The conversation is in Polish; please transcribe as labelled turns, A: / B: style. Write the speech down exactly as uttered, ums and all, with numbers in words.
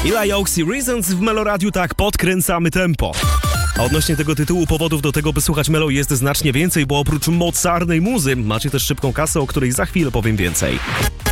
A: Eli Oaksy Reasons w Meloradiu, tak podkręcamy tempo. A odnośnie tego tytułu powodów do tego, by słuchać Melo jest znacznie więcej, bo oprócz mocarnej muzy macie też szybką kasę, o której za chwilę powiem więcej.